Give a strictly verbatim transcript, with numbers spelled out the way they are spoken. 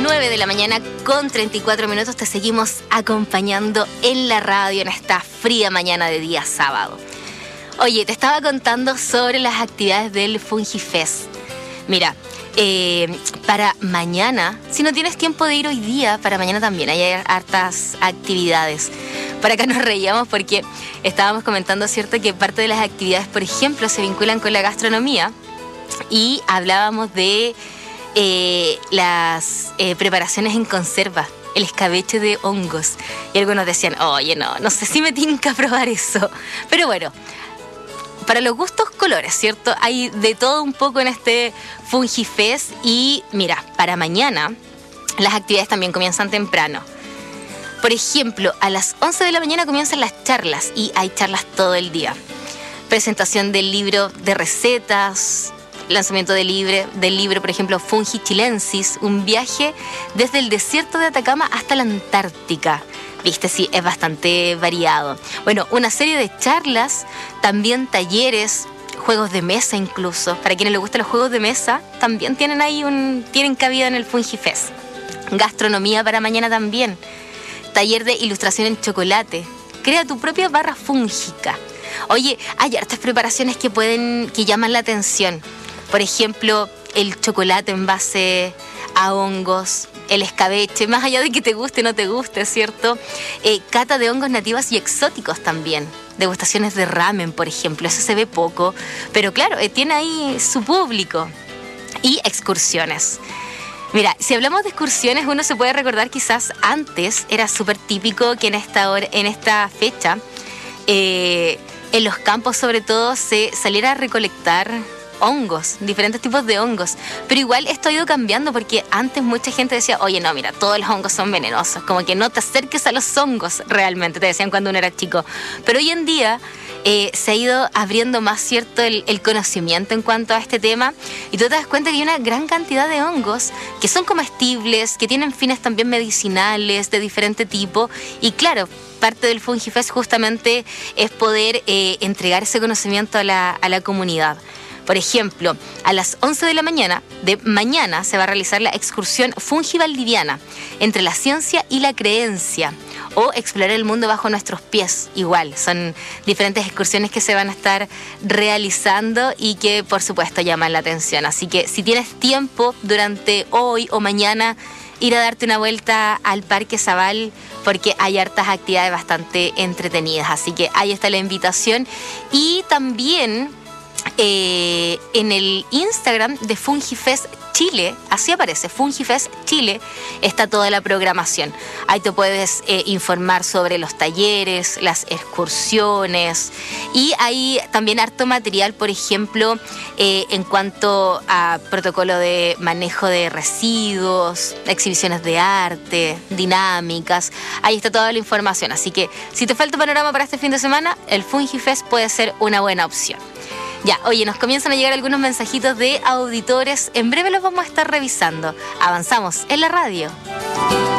nueve de la mañana con treinta y cuatro minutos te seguimos acompañando en la radio en esta fría mañana de día sábado. Oye, te estaba contando sobre las actividades del FungiFest. Mira, eh, para mañana, si no tienes tiempo de ir hoy día, para mañana también hay hartas actividades. Por acá nos reíamos porque estábamos comentando, ¿cierto?, que parte de las actividades, por ejemplo, se vinculan con la gastronomía y hablábamos de eh, las eh, preparaciones en conserva, el escabeche de hongos. Y algunos decían, oye, no, no sé si me tinca probar eso. Pero bueno, para los gustos colores, ¿cierto? Hay de todo un poco en este FungiFest. Y mira, para mañana las actividades también comienzan temprano. Por ejemplo, a las once de la mañana comienzan las charlas y hay charlas todo el día. Presentación del libro de recetas, lanzamiento del libro, del libro, por ejemplo, Fungi Chilensis, un viaje desde el desierto de Atacama hasta la Antártica. Viste, sí, es bastante variado. Bueno, una serie de charlas, también talleres, juegos de mesa incluso. Para quienes les gustan los juegos de mesa, también tienen ahí un, tienen cabida en el FungiFest. Gastronomía para mañana también. Taller de ilustración en chocolate. Crea tu propia barra fúngica. Oye, hay hartas preparaciones que pueden, que llaman la atención. Por ejemplo, el chocolate en base a hongos, el escabeche, más allá de que te guste o no te guste, ¿cierto? Eh, cata de hongos nativos y exóticos también. Degustaciones de ramen, por ejemplo. Eso se ve poco, pero claro, eh, tiene ahí su público. Y excursiones. Mira, si hablamos de excursiones, uno se puede recordar quizás antes era súper típico que en esta hora, en esta fecha, eh, en los campos sobre todo, se saliera a recolectar hongos, diferentes tipos de hongos. Pero igual esto ha ido cambiando porque antes mucha gente decía, oye, no, mira, todos los hongos son venenosos, como que no te acerques a los hongos realmente, te decían cuando uno era chico. Pero hoy en día eh, se ha ido abriendo más, ¿cierto?, el, el conocimiento en cuanto a este tema y tú te das cuenta que hay una gran cantidad de hongos que son comestibles, que tienen fines también medicinales de diferente tipo y claro, parte del FungiFest justamente es poder eh, entregar ese conocimiento a la, a la comunidad. Por ejemplo, a las once de la mañana de mañana se va a realizar la excursión Fungi Valdiviana entre la ciencia y la creencia o explorar el mundo bajo nuestros pies. Igual, son diferentes excursiones que se van a estar realizando y que por supuesto llaman la atención. Así que si tienes tiempo durante hoy o mañana, ir a darte una vuelta al Parque Zabal porque hay hartas actividades bastante entretenidas. Así que ahí está la invitación y también Eh, en el Instagram de FungiFest Chile, así aparece, FungiFest Chile, está toda la programación. Ahí te puedes eh, informar sobre los talleres, las excursiones y hay también harto material, por ejemplo, eh, en cuanto a protocolo de manejo de residuos, exhibiciones de arte, dinámicas. Ahí está toda la información. Así que si te falta panorama para este fin de semana, el FungiFest puede ser una buena opción. Ya, oye, nos comienzan a llegar algunos mensajitos de auditores. En breve los vamos a estar revisando. Avanzamos en la radio.